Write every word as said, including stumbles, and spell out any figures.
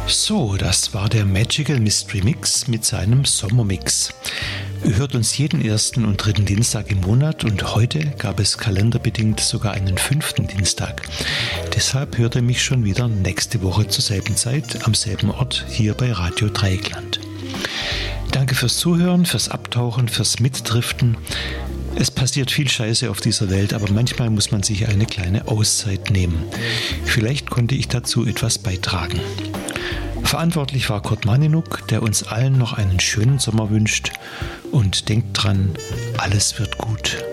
So, das war der Magical Mystery Mix mit seinem Sommermix. Ihr hört uns jeden ersten und dritten Dienstag im Monat und heute gab es kalenderbedingt sogar einen fünften Dienstag. Deshalb hört ihr mich schon wieder nächste Woche zur selben Zeit am selben Ort hier bei Radio Dreieckland. Danke fürs Zuhören, fürs Abtauchen, fürs Mitdriften. Es passiert viel Scheiße auf dieser Welt, aber manchmal muss man sich eine kleine Auszeit nehmen. Vielleicht konnte ich dazu etwas beitragen. Verantwortlich war Kurt Maninuk, der uns allen noch einen schönen Sommer wünscht. Und denkt dran, alles wird gut.